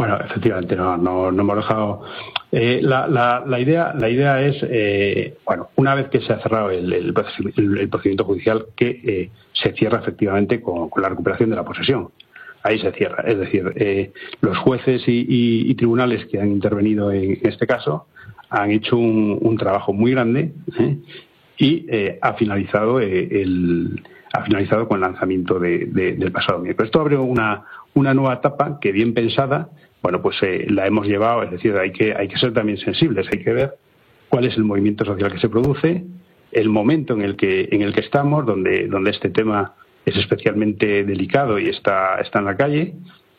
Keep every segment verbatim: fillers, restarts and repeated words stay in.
Bueno, efectivamente, no, no, no hemos dejado. Eh, la, la, la idea, la idea es, eh, bueno, una vez que se ha cerrado el, el, el, el procedimiento judicial, que eh, se cierra efectivamente con, con la recuperación de la posesión. Ahí se cierra. Es decir, eh, los jueces y, y, y tribunales que han intervenido en, en este caso han hecho un, un trabajo muy grande ¿eh? y eh, ha finalizado eh, el ha finalizado con el lanzamiento de, de, del pasado miércoles. Esto abre una una nueva etapa que, bien pensada, bueno, pues eh, la hemos llevado. Es decir, hay que hay que ser también sensibles, hay que ver cuál es el movimiento social que se produce, el momento en el que en el que estamos, donde donde este tema es especialmente delicado y está está en la calle,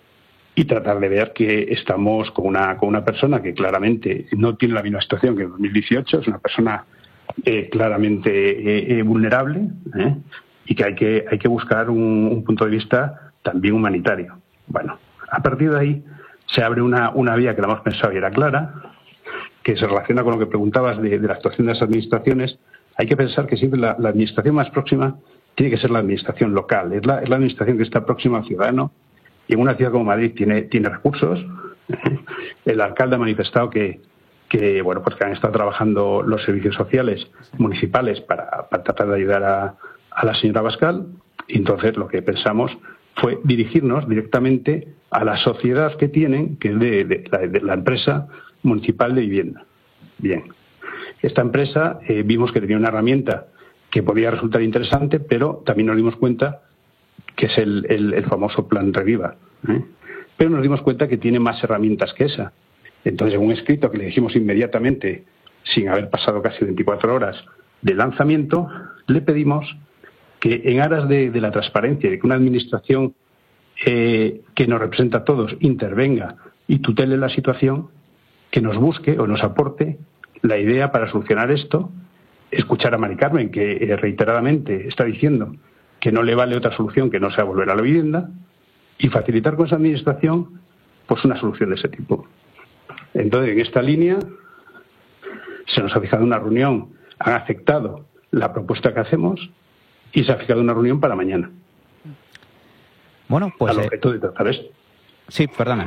y tratar de ver que estamos con una con una persona que claramente no tiene la misma situación que en dos mil dieciocho, es una persona eh, claramente eh, eh, vulnerable ¿eh? y que hay que hay que buscar un, un punto de vista también humanitario. Bueno, a partir de ahí se abre una, una vía que la hemos pensado y era clara, que se relaciona con lo que preguntabas de, de la actuación de las administraciones. Hay que pensar que siempre la, la administración más próxima tiene que ser la administración local, es la, es la administración que está próxima al ciudadano, y en una ciudad como Madrid tiene, tiene recursos. El alcalde ha manifestado que, que, bueno, pues que han estado trabajando los servicios sociales municipales para, para tratar de ayudar a, a la señora Abascal, y entonces lo que pensamos fue dirigirnos directamente a la sociedad que tienen, que es de, de, la, de la empresa municipal de vivienda. Bien, esta empresa eh, vimos que tenía una herramienta que podía resultar interesante, pero también nos dimos cuenta que es el, el, el famoso Plan Reviva, ¿eh? Pero nos dimos cuenta que tiene más herramientas que esa. Entonces, en un escrito que le dijimos inmediatamente, sin haber pasado casi veinticuatro horas de lanzamiento, le pedimos que, en aras de, de la transparencia, de que una administración eh, que nos representa a todos intervenga y tutele la situación, que nos busque o nos aporte la idea para solucionar esto, escuchar a Mari Carmen, que eh, reiteradamente está diciendo que no le vale otra solución que no sea volver a la vivienda, y facilitar con esa administración pues una solución de ese tipo. Entonces, en esta línea se nos ha fijado una reunión, han aceptado la propuesta que hacemos y se ha fijado una reunión para mañana. Bueno, pues... Al objeto de tratar esto. Sí, perdona.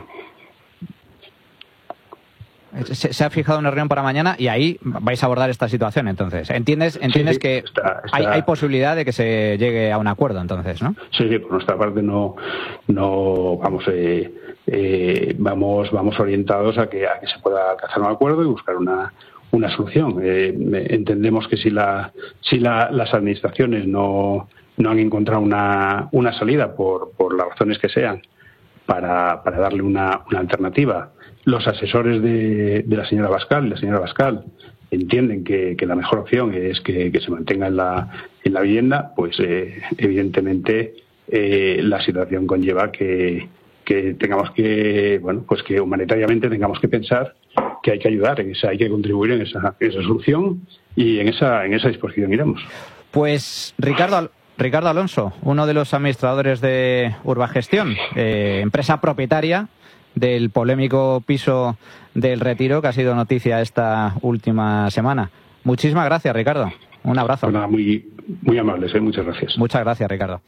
Se, se ha fijado una reunión para mañana y ahí vais a abordar esta situación, entonces. ¿Entiendes, entiendes sí, sí, que está, está... Hay, hay posibilidad de que se llegue a un acuerdo, entonces, ¿no? Sí, sí, por nuestra parte no, no vamos, eh, eh, vamos, vamos orientados a que, a que se pueda alcanzar un acuerdo y buscar una, una solución. Eh, entendemos que si, la, si la, las administraciones no, no han encontrado una, una salida por, por las razones que sean para, para darle una, una alternativa, los asesores de, de la señora Abascal y la señora Abascal entienden que, que la mejor opción es que, que se mantenga en la, en la vivienda, pues eh, evidentemente eh, la situación conlleva que, que tengamos que, bueno, pues que humanitariamente tengamos que pensar que hay que ayudar, en esa, hay que contribuir en esa, en esa solución, y en esa, en esa disposición iremos. Pues Ricardo, Ricardo Alonso, uno de los administradores de Urbagestión, eh, empresa propietaria del polémico piso del Retiro, que ha sido noticia esta última semana. Muchísimas gracias, Ricardo. Un abrazo. Pues nada, muy, muy amables, ¿eh? Muchas gracias. Muchas gracias, Ricardo.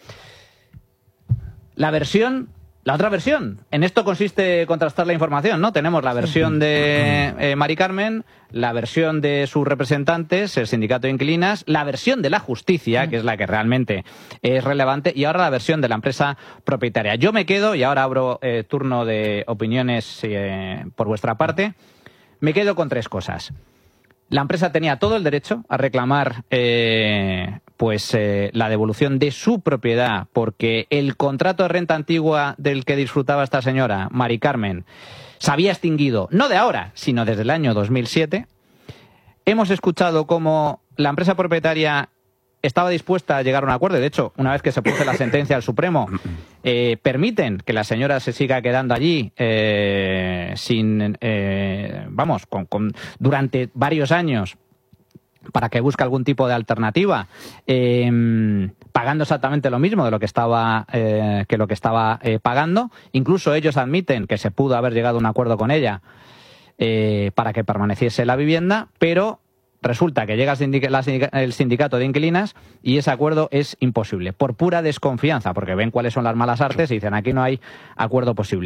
La versión, la otra versión. En esto consiste contrastar la información, ¿no? Tenemos la versión de eh, Mari Carmen, la versión de sus representantes, el sindicato de inquilinas, la versión de la justicia, que es la que realmente es relevante, y ahora la versión de la empresa propietaria. Yo me quedo, y ahora abro eh, turno de opiniones eh, por vuestra parte, me quedo con tres cosas. La empresa tenía todo el derecho a reclamar eh, pues eh, la devolución de su propiedad, porque el contrato de renta antigua del que disfrutaba esta señora, Mari Carmen, se había extinguido, no de ahora, sino desde el año dos mil siete. Hemos escuchado cómo la empresa propietaria estaba dispuesta a llegar a un acuerdo. De hecho, una vez que se produce la sentencia del Supremo, eh, permiten que la señora se siga quedando allí eh, sin, eh, vamos, con, con, durante varios años, para que busque algún tipo de alternativa, eh, pagando exactamente lo mismo de lo que estaba eh, que lo que estaba eh, pagando. Incluso ellos admiten que se pudo haber llegado a un acuerdo con ella eh, para que permaneciese la vivienda, pero resulta que llega el sindicato de inquilinas y ese acuerdo es imposible, por pura desconfianza, porque ven cuáles son las malas artes y dicen aquí no hay acuerdo posible.